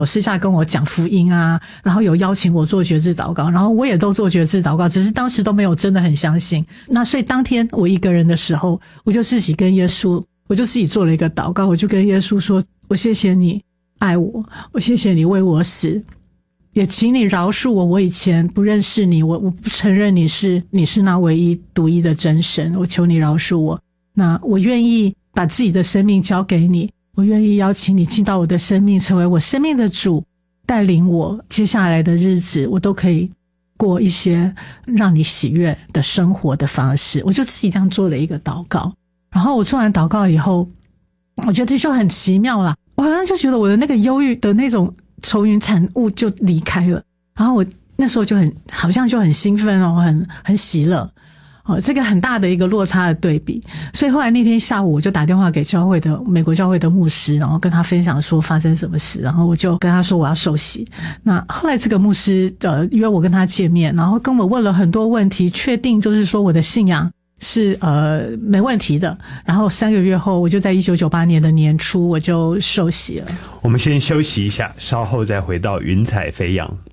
我私下跟我讲福音啊，然后有邀请我做决志祷告，然后我也都做决志祷告，只是当时都没有真的很相信。那所以当天我一个人的时候，我就自己跟耶稣，我就自己做了一个祷告，我就跟耶稣说，我谢谢你爱我，我谢谢你为我死，也请你饶恕我，我以前不认识你，我不承认你是那唯一独一的真神，我求你饶恕我。那我愿意把自己的生命交给你，我愿意邀请你进到我的生命，成为我生命的主，带领我接下来的日子，我都可以过一些让你喜悦的生活的方式。我就自己这样做了一个祷告，然后我做完祷告以后，我觉得这就很奇妙啦，我好像就觉得我的那个忧郁的那种愁云惨雾就离开了，然后我那时候就好像就很兴奋哦，很喜乐哦，这个很大的一个落差的对比。所以后来那天下午我就打电话给美国教会的牧师，然后跟他分享说发生什么事，然后我就跟他说我要受洗。那后来这个牧师约我跟他见面，然后跟我问了很多问题，确定就是说我的信仰是没问题的。然后3个月后，我就在1998年的年初我就受洗了。 我们先休息一下，稍后再回到云彩飞扬。